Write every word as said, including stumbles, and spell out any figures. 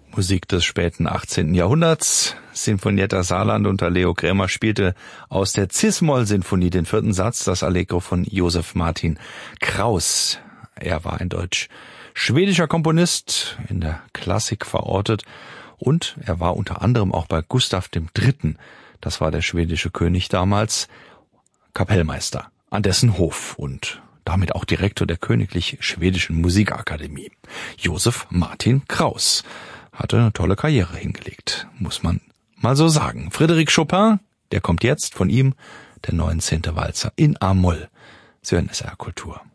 Musik des späten achtzehnten Jahrhunderts. Sinfonietta Saarland unter Leo Krämer spielte aus der Cis-Moll-Sinfonie den vierten Satz, das Allegro von Josef Martin Kraus. Er war ein deutsch-schwedischer Komponist, in der Klassik verortet, und er war unter anderem auch bei Gustav dem Dritten, das war der schwedische König damals, Kapellmeister an dessen Hof und damit auch Direktor der Königlich Schwedischen Musikakademie. Josef Martin Kraus hatte eine tolle Karriere hingelegt, muss man mal so sagen. Frédéric Chopin, der kommt jetzt von ihm, der neunzehnte Walzer in A-Moll. Sie hören S R Kultur.